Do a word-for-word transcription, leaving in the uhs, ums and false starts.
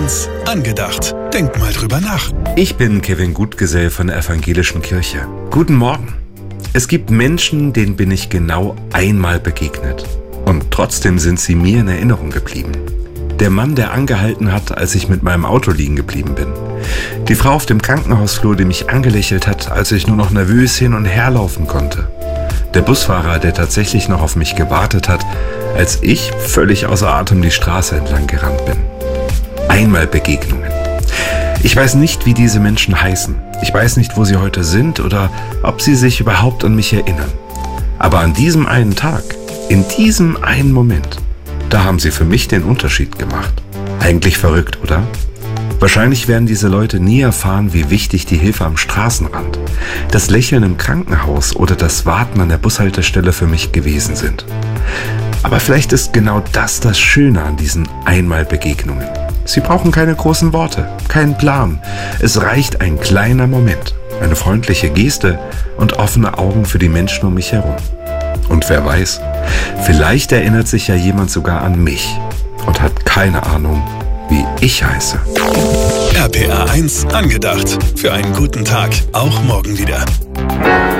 eins angedacht. Denk mal drüber nach. Ich bin Kevin Gutgesell von der Evangelischen Kirche. Guten Morgen. Es gibt Menschen, denen bin ich genau einmal begegnet. Und trotzdem sind sie mir in Erinnerung geblieben. Der Mann, der angehalten hat, als ich mit meinem Auto liegen geblieben bin. Die Frau auf dem Krankenhausflur, die mich angelächelt hat, als ich nur noch nervös hin und her laufen konnte. Der Busfahrer, der tatsächlich noch auf mich gewartet hat, als ich völlig außer Atem die Straße entlang gerannt bin. Einmal Begegnungen. Ich weiß nicht, wie diese Menschen heißen. Ich weiß nicht, wo sie heute sind oder ob sie sich überhaupt an mich erinnern. Aber an diesem einen Tag, in diesem einen Moment, da haben sie für mich den Unterschied gemacht. Eigentlich verrückt, oder? Wahrscheinlich werden diese Leute nie erfahren, wie wichtig die Hilfe am Straßenrand, das Lächeln im Krankenhaus oder das Warten an der Bushaltestelle für mich gewesen sind. Aber vielleicht ist genau das das Schöne an diesen Einmalbegegnungen. Sie brauchen keine großen Worte, keinen Plan. Es reicht ein kleiner Moment, eine freundliche Geste und offene Augen für die Menschen um mich herum. Und wer weiß, vielleicht erinnert sich ja jemand sogar an mich und hat keine Ahnung, wie ich heiße. R P R eins angedacht. Für einen guten Tag, auch morgen wieder.